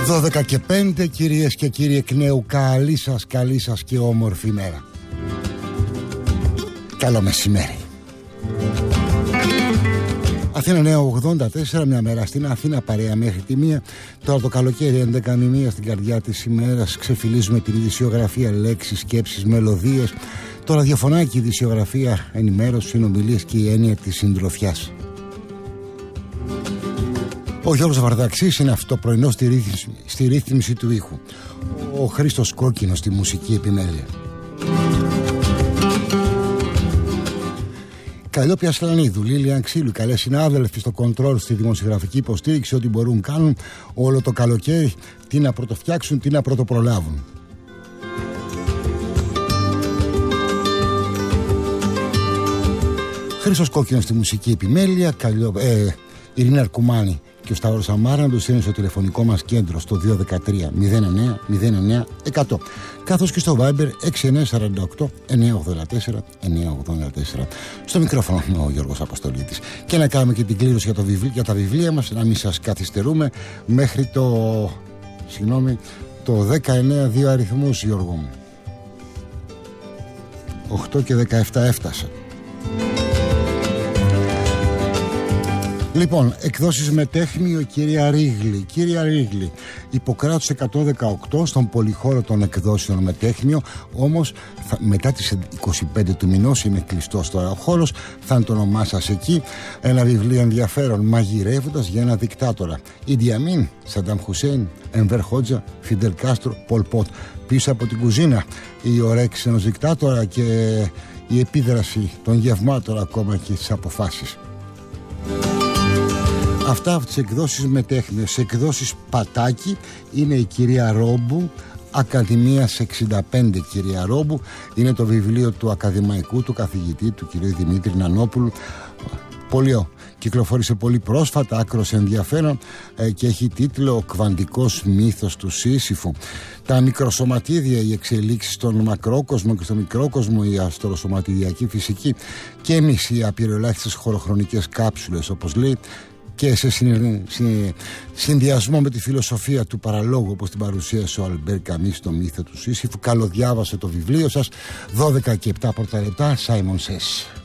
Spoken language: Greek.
12 και 5, κυρίες και κύριοι, εκ νέου καλή σας και όμορφη μέρα. Καλό μεσημέρι. Αθήνα Νέα 84, μια μέρα στην Αθήνα, παρέα μέχρι τη 1. Τώρα το καλοκαίρι 11 με 1 στην καρδιά της ημέρας. Ξεφυλίζουμε την ειδησιογραφία, λέξεις, σκέψεις, μελωδίες. Το ραδιοφωνάκι, ειδησιογραφία, ενημέρωση, συνομιλίες και η έννοια της συντροφιάς. Ο Γιώργος Βαρδαξής είναι αυτό το πρωινό στη ρύθμιση του ήχου. Ο Χρήστος Κόκκινος στη μουσική επιμέλεια. Καλλιόπη Ασλανίδου, Λίλιαν Ξύλου, καλές συνάδελφοι στο κοντρόλ, στη δημοσιογραφική υποστήριξη, ό,τι μπορούν κάνουν όλο το καλοκαίρι, τι να πρωτοφτιάξουν, τι να πρωτοπρολάβουν. Χρήστος Κόκκινος στη μουσική επιμέλεια, Ειρήνα Αρκουμάνη και ο Σταύρος Αμάραντος είναι στο τηλεφωνικό μας κέντρο στο 213 09 09 100, καθώς και στο Viber 6948 984 984. Στο μικρόφωνο ο Γιώργος Αποστολίτης. Και να κάνουμε και την κλήρωση για τα βιβλία μας, να μην σας καθυστερούμε μέχρι το 19, δύο αριθμούς, Γιώργο μου. 8 και 17 έφτασε. Λοιπόν, εκδόσεις Μετέχμιο, κυρία Ρίγλη. Κυρία Ρίγλη, Ιπποκράτους 118 στον πολυχώρο των εκδόσεων Μετέχμιο. Όμως μετά τις 25 του μηνός είναι κλειστός τώρα ο χώρος. Θα είναι το όνομά σας εκεί. Ένα βιβλίο ενδιαφέρον, μαγειρεύοντας για ένα δικτάτορα. Ίντι Αμίν, Σαντάμ Χουσέιν, Ενβέρ Χότζα, Φιντελ Κάστρο, Πολ Πότ. Πίσω από την κουζίνα η ορέξη ενός δικτάτορα και η επίδραση των γευμάτων ακόμα και τις αποφάσεις. Αυτά από τις εκδόσεις Μετέχμιο. Σε εκδόσεις Πατάκη είναι η κυρία Ρόμπου, Ακαδημίας 65, κυρία Ρόμπου. Είναι το βιβλίο του ακαδημαϊκού, του καθηγητή, του κυρίου Δημήτρη Νανόπουλου. Κυκλοφόρησε πολύ πρόσφατα, άκρος ενδιαφέρον, και έχει τίτλο «Ο κβαντικός μύθος του Σύσυφου». Τα μικροσωματίδια, οι εξελίξεις στον μακρόκοσμο και στο μικρόκοσμο, η αστροσωματιδιακή φυσική και εμείς οι απειροελάχιστες χωροχρονικές κάψουλες, όπως λέει, και σε συνδυασμό με τη φιλοσοφία του παραλόγου, όπως την παρουσίασε ο Αλμπέρ Καμί στο μύθο του Σύσυφου. Καλοδιάβασε το βιβλίο σας. 12 και 7 πρώτα λεπτά, Σάιμον Σες.